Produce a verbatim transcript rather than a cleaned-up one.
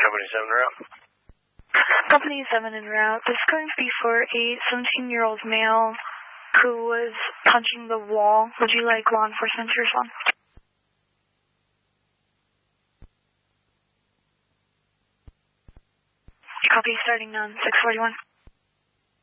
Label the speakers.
Speaker 1: Company seven route.
Speaker 2: Company seven en route. This is going to be for a seventeen-year-old male who was punching the wall. Would you like law enforcement to respond? Copy, starting on six forty-one.